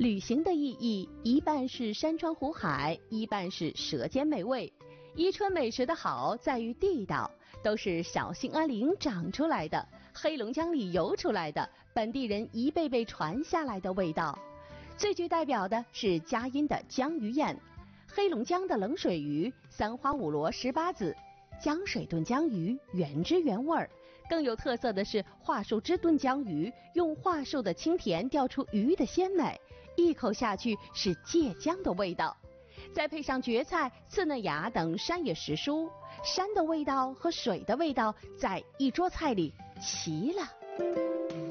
旅行的意义，一半是山川湖海，一半是舌尖美味。伊春美食的好在于地道，都是小兴安岭长出来的，黑龙江里游出来的，本地人一辈辈传下来的味道。最具代表的是佳音的江鱼宴，黑龙江的冷水鱼，三花五螺18子，江水炖江鱼，原汁原味儿。更有特色的是桦树汁炖江鱼，用桦树的清甜调出鱼的鲜美，一口下去是芥姜的味道。再配上蕨菜、刺嫩芽等山野时蔬，山的味道和水的味道在一桌菜里齐了。